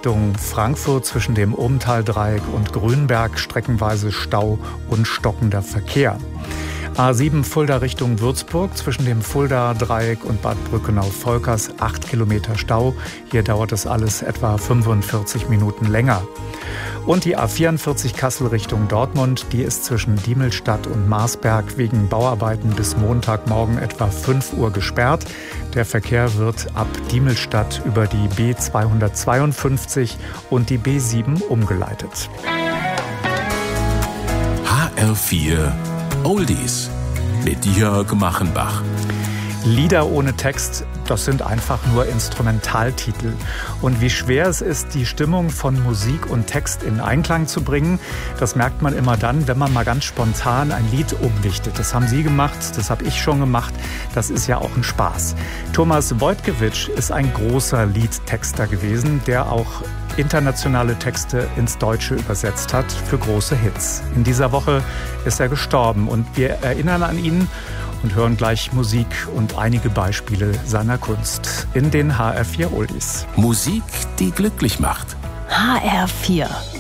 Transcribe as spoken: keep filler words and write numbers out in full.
Richtung Frankfurt zwischen dem Obenthal-Dreieck und Grünberg streckenweise Stau und stockender Verkehr. A sieben Fulda Richtung Würzburg zwischen dem Fulda-Dreieck und Bad Brückenau-Volkers acht Kilometer Stau. Hier dauert es alles etwa fünfundvierzig Minuten länger. Und die A vierundvierzig Kassel Richtung Dortmund, die ist zwischen Diemelstadt und Marsberg wegen Bauarbeiten bis Montagmorgen etwa fünf Uhr gesperrt. Der Verkehr wird ab Diemelstadt über die B zweihundertzweiundfünfzig und die B sieben umgeleitet. H R vier Oldies mit Jörg Machenbach. Lieder ohne Text, das sind einfach nur Instrumentaltitel. Und wie schwer es ist, die Stimmung von Musik und Text in Einklang zu bringen, das merkt man immer dann, wenn man mal ganz spontan ein Lied umdichtet. Das haben Sie gemacht, das habe ich schon gemacht. Das ist ja auch ein Spaß. Thomas Wojtkiewicz ist ein großer Liedtexter gewesen, der auch internationale Texte ins Deutsche übersetzt hat für große Hits. In dieser Woche ist er gestorben und wir erinnern an ihn und hören gleich Musik und einige Beispiele seiner Kunst in den H R vier Oldies. Musik, die glücklich macht. H R vier